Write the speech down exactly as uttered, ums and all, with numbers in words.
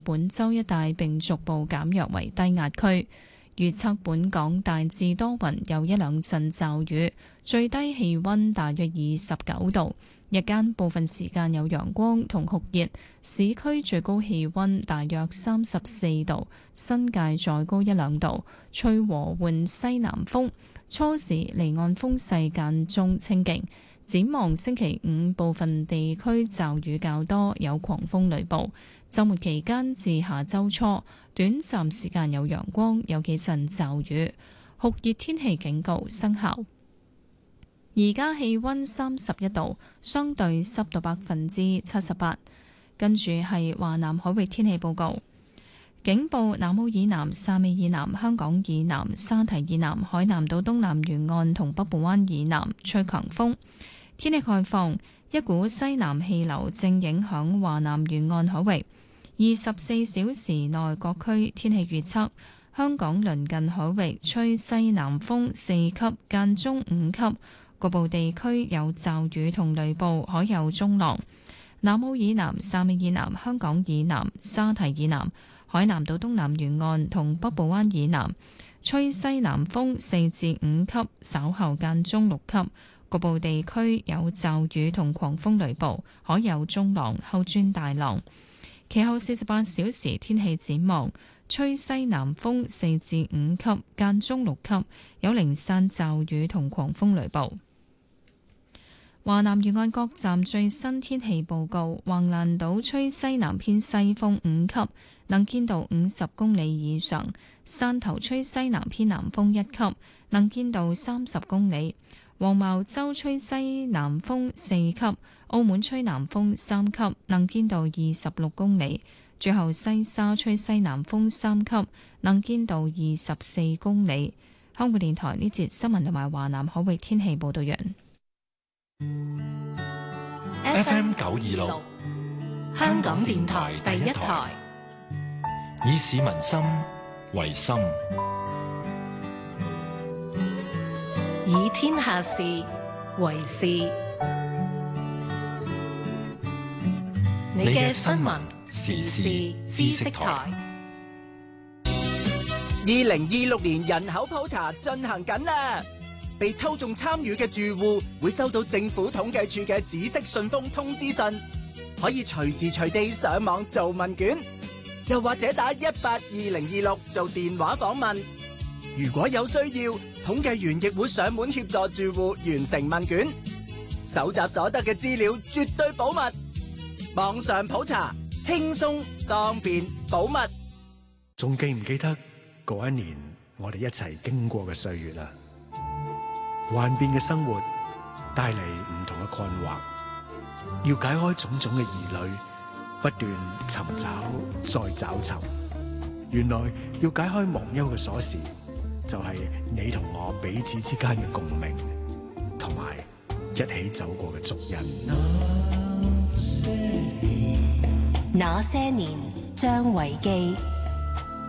本州一帶並逐步減弱為低壓區。預測本港大致多雲，有一兩陣驟雨，最低氣溫大約二十九度。日間部分時間有陽光同酷熱，市區最高氣溫大約三十四度，新界再高一兩度，吹和緩西南風，初時離岸風勢間中清勁。展望星期五部分地區驟雨較多，有狂風雷暴。週末期間至下週初，短暫時間有陽光，有幾陣驟雨，酷熱天氣警告生效。而家氣溫三十一度，相對濕度百分之七十八。跟住係華南海域天氣報告，警報：南澳以南、汕尾以南、香港以南、沙堤以南、海南島東南沿岸同北部灣以南吹強風。天氣概況：一股西南氣流正影響華南沿岸海域，二十四小時內各區天氣預測。香港鄰近海域吹西南風四級，間中五級。局部地區有驟雨同雷暴，海有中浪。南澳以南、汕尾以南、香港以南、沙堤以南、海南島東南沿岸同北部灣以南吹西南風四至五級，稍後間中六級。局部地區有驟雨同狂風雷暴，海有中浪，後轉大浪。其後四十八小時天氣展望。吹西南風四至五級，間中六級，有零散驟雨同狂風雷暴。華南沿岸各站最新天氣報告：橫瀾島吹西南偏西風五級，能見度五十公里以上；汕頭吹西南偏南風一級，能見度三十公里；黃茅洲吹西南風四級，澳門吹南風三級，能見度二十六公里。最後西沙吹西南風三級，能見度二十四公里。香港電台呢節新聞同埋華南海域天氣報道完。 F M 九二六，香港電台第一台，以市民心為心， 以天下事為事。你嘅新聞時事知識台。 二零二六年人口普查進行緊啦，被抽中參與嘅住戶會收到政府統計處嘅紫色信封通知信，可以隨時隨地上網做問卷，又或者打一八二零二六做電話訪問。如果有需要，統計員亦會上門協助住戶完成問卷，搜集所得嘅資料絕對保密。網上普查輕鬆方便保密。 仲記唔記得嗰一年我哋一齊經過嘅歲月啊？幻變嘅生活帶嚟唔同嘅困惑，要解開種種嘅疑慮，不斷尋找再找尋。原來要解開忘憂嘅鎖匙，就係你同我彼此之間嘅共鳴，同埋一起走過嘅足印。 那些年，張維基。